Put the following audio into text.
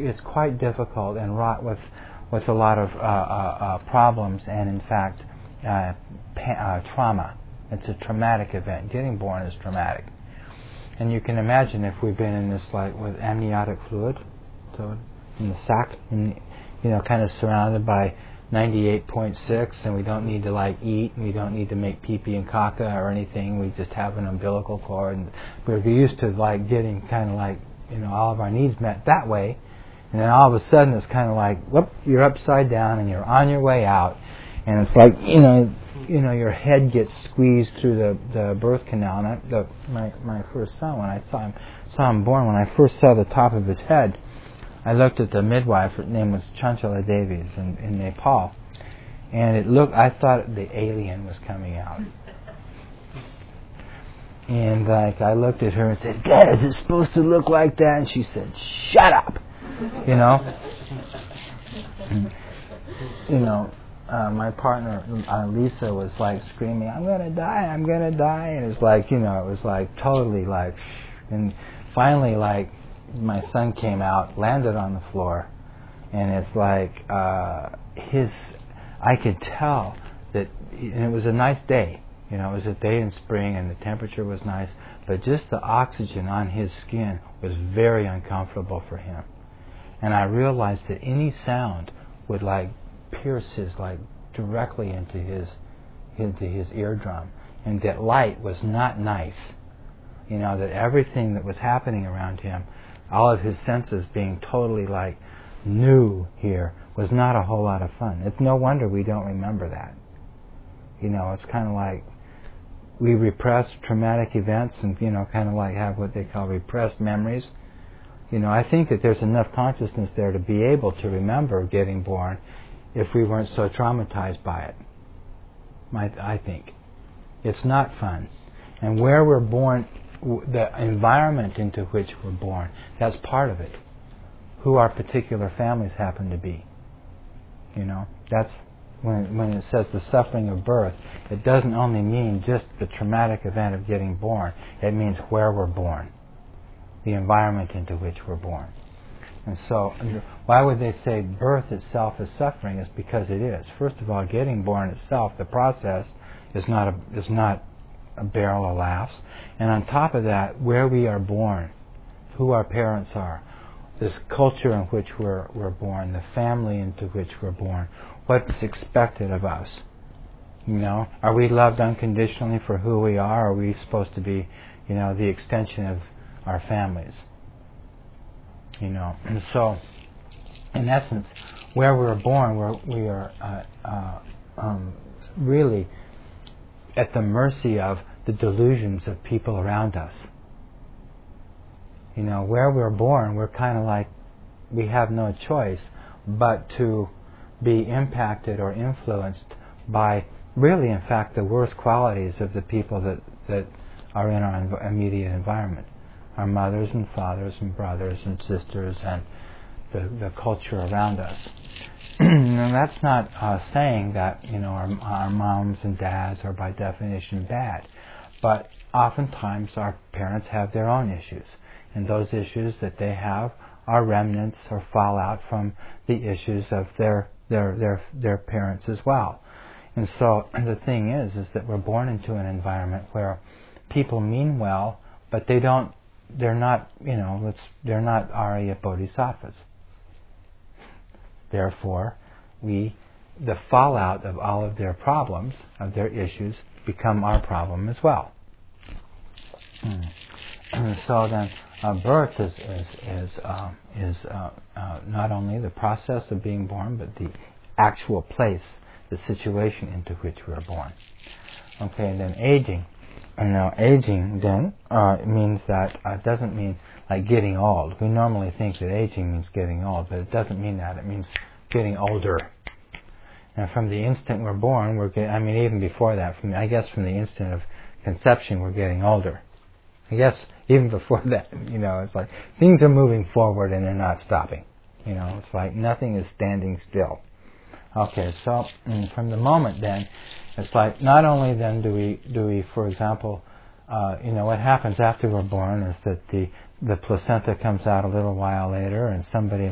it's quite difficult and wrought with a lot of problems and in fact trauma. It's a traumatic event. Getting born is traumatic. And you can imagine if we've been in this like with amniotic fluid, so in the sac, and, kind of surrounded by 98.6, and we don't need to like eat, and we don't need to make pee-pee and caca or anything. We just have an umbilical cord, and we're used to like getting kind of like all of our needs met that way. And then all of a sudden it's kind of like, whoop, you're upside down and you're on your way out, and it's like your head gets squeezed through the birth canal. And my first son, when I saw him born, when I first saw the top of his head, I looked at the midwife. Her name was Chanchala Davies in Nepal, and I thought the alien was coming out. And like I looked at her and said, "God, is it supposed to look like that?" And she said, "Shut up." My partner Lisa was like screaming, "I'm gonna die! I'm gonna die!" And it's like, it was like totally like, and finally like my son came out, landed on the floor, and it's like I could tell that, and it was a nice day. It was a day in spring and the temperature was nice, but just the oxygen on his skin was very uncomfortable for him. And I realized that any sound would like pierce his like directly into his eardrum, and that light was not nice. That everything that was happening around him, all of his senses being totally like new here, was not a whole lot of fun. It's no wonder we don't remember that. It's kind of like we repress traumatic events and kind of like have what they call repressed memories. I think that there's enough consciousness there to be able to remember getting born if we weren't so traumatized by it. I think. It's not fun. And where we're born, the environment into which we're born, that's part of it. Who our particular families happen to be. That's when it says the suffering of birth, it doesn't only mean just the traumatic event of getting born. It means where we're born. The environment into which we're born. And so, why would they say birth itself is suffering? It's because it is. First of all, getting born itself, the process, is not a barrel of laughs. And on top of that, where we are born, who our parents are, this culture in which we're born, the family into which we're born, what's expected of us. Are we loved unconditionally for who we are? Or are we supposed to be, the extension of our families? And so, in essence, where we're born, we are really at the mercy of the delusions of people around us. Where we're born, we're kind of like, we have no choice but to be impacted or influenced by really, in fact, the worst qualities of the people that are in our immediate environment. Our mothers and fathers and brothers and sisters and the culture around us. And that's not saying that our moms and dads are by definition bad, but oftentimes our parents have their own issues, and those issues that they have are remnants or fallout from the issues of their parents as well. And so the thing is that we're born into an environment where people mean well, but they're not Arya Bodhisattvas. Therefore, the fallout of all of their problems, of their issues, become our problem as well. So then, birth is not only the process of being born, but the actual place, the situation into which we are born. Okay, and then aging. And now aging then means that it doesn't mean like getting old. We normally think that aging means getting old, but it doesn't mean that. It means getting older. And from the instant we're born, even before that, from the instant of conception, we're getting older. I guess even before that, it's like things are moving forward and they're not stopping. It's like nothing is standing still. Okay, so from the moment then, it's like not only then do we, for example, what happens after we're born is that the placenta comes out a little while later, and somebody